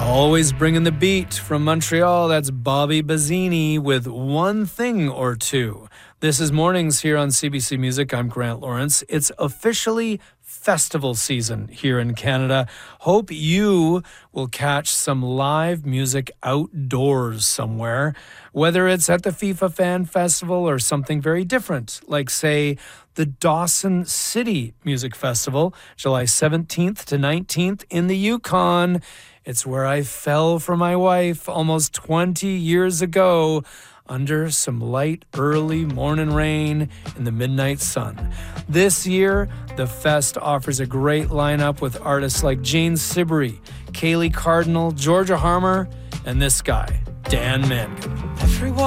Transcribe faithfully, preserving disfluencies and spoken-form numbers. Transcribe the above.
Always bringing the beat from Montreal, that's Bobby Bazzini with One Thing or Two. This is Mornings here on C B C Music. I'm Grant Lawrence. It's officially festival season here in Canada. Hope you will catch some live music outdoors somewhere, whether it's at the FIFA Fan Festival or something very different, like, say, the Dawson City Music Festival, July seventeenth to nineteenth in the Yukon. It's where I fell for my wife almost twenty years ago under some light early morning rain in the midnight sun. This year, the fest offers a great lineup with artists like Jane Siberry, Kaylee Cardinal, Georgia Harmer, and this guy, Dan Mangan. Everyone